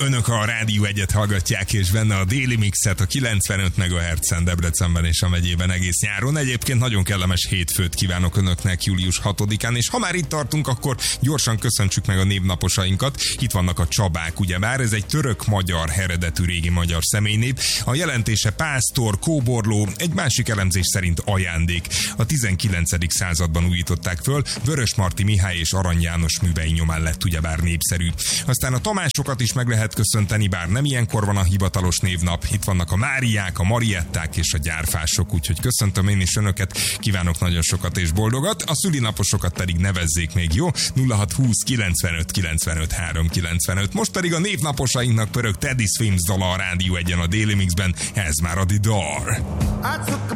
Önök a Rádió 1-et hallgatják, és benne a Déli Mixet a 95 MHz-en Debrecenben és a megyében egész nyáron. Egyébként nagyon kellemes hétfőt kívánok Önöknek július 6-án, és ha már itt tartunk, akkor gyorsan köszöntsük meg a névnaposainkat. Itt vannak a Csabák, ugyebár ez egy török-magyar eredetű régi magyar személynév. A jelentése pásztor, kóborló, egy másik elemzés szerint ajándék. A 19. században újították föl, Vörösmarty Mihály és Arany János művei nyomán lett ugyebár népszerű. Aztán a Tamásokat is meg lehet köszönteni, bár nem ilyenkor van a hivatalos névnap. Itt vannak a Máriák, a Marietták és a Gyárfások, úgyhogy köszöntöm én is Önöket, kívánok nagyon sokat és boldogat. A szülinaposokat pedig nevezzék még, jó? 0620 95 95 395. Most pedig a névnaposainknak pörög Teddy Swims dala a Rádió 1-en a Daily Mixben, ez már a Didar.